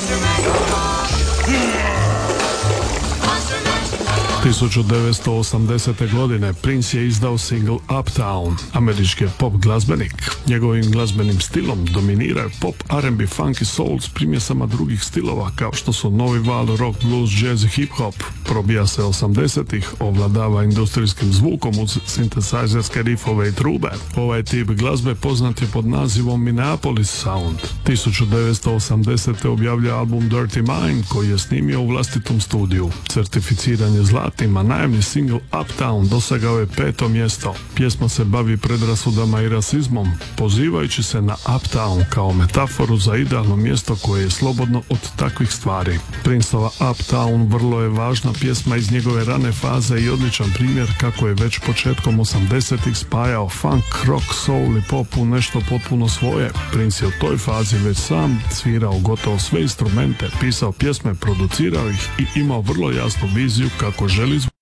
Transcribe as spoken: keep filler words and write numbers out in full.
tisuću devetsto osamdesete. godine Prince je izdao single Uptown. Američki je pop glazbenik. Njegovim glazbenim stilom dominira je pop, R and B, funk i soul s primjesama drugih stilova kao što su novi val, rock, blues, jazz i hip-hop. Probija se osamdesetih, ovladava industrijskim zvukom uz sintesajzerske rifove i trube. Ovaj tip glazbe poznat je pod nazivom Minneapolis Sound. tisuću devetsto osamdesete. objavlja album Dirty Mind koji je snimio u vlastitom studiju. Certificiran je zlatnim, a najemni single Uptown dosegao je peto mjesto. Pjesma se bavi predrasudama i rasizmom, pozivajući se na Uptown kao metaforu za idealno mjesto koje je slobodno od takvih stvari. Princeova Uptown vrlo je važna pjesma iz njegove rane faze i odličan primjer kako je već početkom osamdesetih spajao funk, rock, soul i pop u nešto potpuno svoje. Prince je u toj fazi već sam svirao gotovo sve instrumente, pisao pjesme, producirao ih i imao vrlo jasnu viziju kako želi